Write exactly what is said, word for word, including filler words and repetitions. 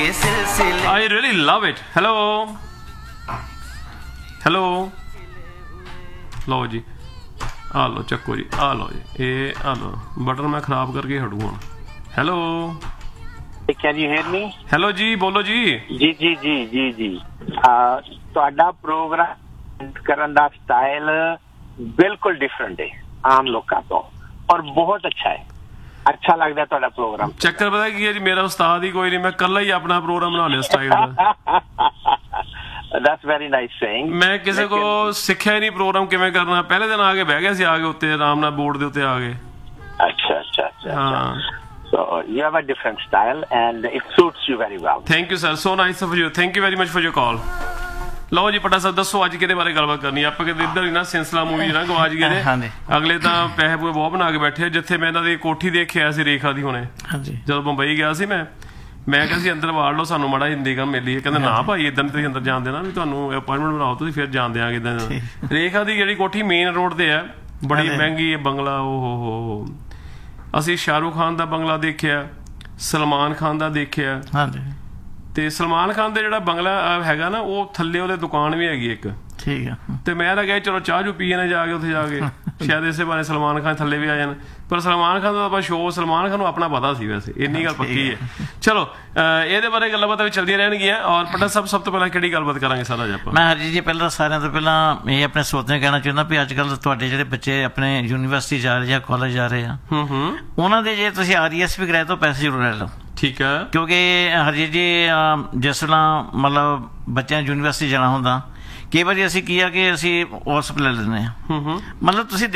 I really love it. Hello. Hello. ਲਓ ਜੀ ਆ ਲਓ ਚੱਕੋ ਜੀ ਆ ਲਓ ਜੀ ਇਹ ਆ ਲਓ ਬਟਨ ਮੈਂ ਖਰਾਬ ਕਰਕੇ ਹਟੂ ਹੁਣ hello Can you hear me? Hello ਜੀ ਬੋਲੋ ਜੀ ਜੀ ਜੀ ਜੀ ਜੀ ਜੀ ਤੁਹਾਡਾ ਪ੍ਰੋਗਰਾਮ ਕਰਨ ਦਾ ਸਟਾਈਲ ਬਿਲਕੁਲ ਡਿਫਰੈਂਟ ਹੈ ਆਮ ਲੋਕਾਂ ਤੋਂ ਔਰ ਬਹੁਤ ਅੱਛਾ ਹੈ ਅੱਛਾ ਲੱਗਦਾ ਤੁਹਾਡਾ ਪ੍ਰੋਗਰਾਮ ਚੱਕਰ ਪਤਾ ਕੀ ਹੈ ਜੀ ਮੇਰਾ ਉਸਤਾਦ ਹੀ ਕੋਈ ਨਹੀਂ ਮੈਂ ਇਕੱਲਾ ਹੀ ਆਪਣਾ ਪ੍ਰੋਗਰਾਮ ਬਣਾ ਲਿਆ style the That's very nice saying. ਮੈਂ ਕਿਸੇ ਕੋ ਸਿੱਖਿਆ ਹੀ ਨਹੀਂ ਪ੍ਰੋਗਰਾਮ ਕਿਵੇਂ ਕਰਨਾ ਪਹਿਲੇ ਦਿਨ ਆ ਕੇ ਬਹਿ ਗਿਆ ਸੀ ਆ ਕੇ ਉੱਤੇ ਆਰਾਮ ਨਾਲ ਬੋਰਡ ਦੇ ਉੱਤੇ ਆ ਕੇ ਅੱਛਾ ਅੱਛਾ ਅੱਛਾ ਹਾਂ So you have a different style and it suits you very well. Thank you sir, so nice of you. Thank you very much for your call. ਲਓ ਜੀ ਪਟਾ ਸਾਹਿਬ ਦੱਸੋ ਅੱਜ ਕਿਹਦੇ ਬਾਰੇ ਗੱਲਬਾਤ ਕਰਨੀ ਆਪਾਂ ਕਿਤੇ ਇੱਧਰ ਹੀ ਨਾ ਸਿੰਸਲਾ ਮੂਵੀ ਨਾ ਗਵਾਜ ਗਏ ਨੇ ਅਗਲੇ ਤਾਂ ਪੈਸੇ ਪੂਏ ਬਹੁਤ ਬਣਾ ਕੇ ਬੈਠੇ ਜਿੱਥੇ ਮੈਂ ਇਹਨਾਂ ਦੀ ਕੋਠੀ ਦੇਖਿਆ ਸੀ ਰੇਖਾ ਦੀ ਹੁਣੇ ਜਦੋਂ ਬੰਬਈ ਗਿਆ ਸੀ ਮੈਂ ਮੈਂ ਕਿਹਾ ਸੀ ਅੰਦਰ ਵਾੜ ਲਓ ਸਾਨੂੰ ਮਾੜਾ ਹਿੰਦੀ ਕੰਮ ਮਿਲੀ ਕਹਿੰਦੇ ਨਾ ਭਾਈ ਇਦਾਂ ਤੁਸੀਂ ਅੰਦਰ ਜਾਣ ਦੇਣਾ ਵੀ ਤੁਹਾਨੂੰ ਅਪਾਇੰਟਮੈਂਟ ਬਣਾਓ ਤੁਸੀਂ ਫਿਰ ਜਾਣ ਦਿਆਂਗੇ ਇਦਾਂ ਰੇਖਾ ਦੀ ਜਿਹੜੀ ਕੋਠੀ ਮੇਨ ਰੋਡ ਤੇ ਹੈ ਬੜੀ ਮਹਿੰਗੀ ਬੰਗਲਾ ਉਹ ਹੋ ਹੋ ਅਸੀਂ ਸ਼ਾਹਰੁਖ ਖਾਨ ਦਾ ਬੰਗਲਾ ਦੇਖਿਆ ਸਲਮਾਨ ਖਾਨ ਦਾ ਦੇਖਿਆ ਤੇ ਸਲਮਾਨ ਖਾਨ ਦਾ ਜਿਹੜਾ ਬੰਗਲਾ ਹੈਗਾ ਨਾ ਉਹ ਥੱਲੇ ਉਹਦੇ ਦੁਕਾਨ ਵੀ ਹੈਗੀ ਇੱਕ ਠੀਕ ਆ ਤੇ ਮੈਂ ਲੱਗਿਆ ਚਲੋ ਚਾਹ ਚੂ ਪੀਏ ਨੇ ਜਾ ਕੇ ਉੱਥੇ ਜਾ ਕੇ ਸ਼ਾਇਦ ਇਸੇ ਬਾਰੇ ਸਲਮਾਨ ਖਾਨ ਥੱਲੇ ਵੀ ਆ ਜਾਣ ਪਰ ਸਲਮਾਨ ਖਾਨ ਦਾ ਆਪਾਂ ਸ਼ੋਅ ਸਲਮਾਨ ਖਾਨ ਨੂੰ ਆਪਣਾ ਪਤਾ ਸੀ ਵੈਸੇ ਇੰਨੀ ਗੱਲ ਪੱਕੀ ਹੈ ਚਲੋ ਇਹਦੇ ਬਾਰੇ ਗੱਲਾਂ ਬਾਤਾਂ ਵੀ ਚੱਲਦੀਆਂ ਰਹਿਣਗੀਆਂ ਔਰ ਪਟਾ ਸਾਹਿਬ ਸਭ ਤੋਂ ਪਹਿਲਾਂ ਕਿਹੜੀ ਗੱਲਬਾਤ ਕਰਾਂਗੇ ਸਾਰਾ ਜੀ ਆਪਾਂ ਮੈਂ ਹਰਜੀਤ ਜੀ ਪਹਿਲਾਂ ਸਾਰਿਆਂ ਤੋਂ ਪਹਿਲਾਂ ਇਹ ਆਪਣੇ ਸਰੋਤਿਆਂ ਨੂੰ ਕਹਿਣਾ ਚਾਹੁੰਦਾ ਵੀ ਅੱਜ ਕੱਲ੍ਹ ਤੁਹਾਡੇ ਜਿਹੜੇ ਬੱਚੇ ਆਪਣੇ ਯੂਨੀਵਰਸਿਟੀ ਜਾ ਰਹੇ ਜਾਂ ਕਾਲਜ ਜਾ ਰਹੇ ਆ ਉਹਨਾਂ ਦੇ ਜੇ ਤੁਸੀਂ ਆਰ ਈ ਐਸ ਵੀ ਕਰਾਏ ਤਾਂ ਪੈਸੇ ਜ਼ਰੂਰ ਲੈ ਲਓ ਠੀਕ ਹੈ ਕਿਉਂਕਿ ਹਰਜੀਤ ਜੀ ਜਿਸ ਤਰ੍ਹਾਂ ਮਤਲਬ ਬੱਚਿਆਂ ਯੂਨੀਵਰਸਿਟੀ ਜਾਣਾ ਹੁੰਦਾ ਕਈ ਵਾਰੀ ਅਸੀਂ ਕੀ ਆ ਕਿ ਅਸੀਂ ਉਸ ਲੈ ਲੈਂਦੇ ਹਾਂ ਮਤਲਬ ਤੁਸੀਂ